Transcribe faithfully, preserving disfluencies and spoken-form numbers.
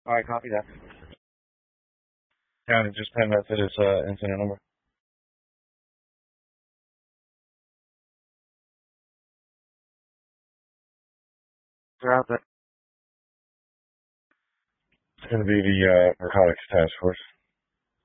All right, copy that. County, just pen that to this uh, incident number. Throughout that. It's going to be the uh, narcotics task force.